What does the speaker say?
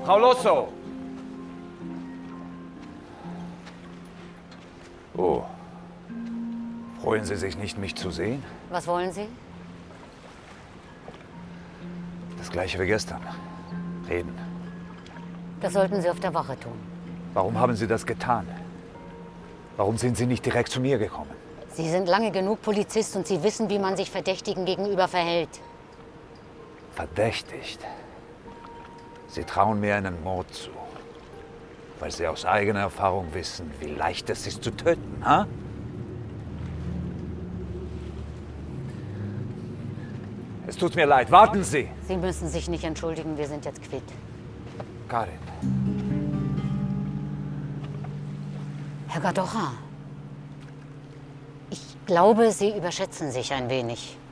Frau Losso! Oh. Freuen Sie sich nicht, mich zu sehen? Was wollen Sie? Das gleiche wie gestern. Reden. Das sollten Sie auf der Wache tun. Warum haben Sie das getan? Warum sind Sie nicht direkt zu mir gekommen? Sie sind lange genug Polizist und Sie wissen, wie man sich Verdächtigen gegenüber verhält. Verdächtigt? Sie trauen mir einen Mord zu, weil Sie aus eigener Erfahrung wissen, wie leicht es ist zu töten, ha? Es tut mir leid, warten Sie! Sie müssen sich nicht entschuldigen, wir sind jetzt quitt. Karin. Herr Gadocha, ich glaube, Sie überschätzen sich ein wenig.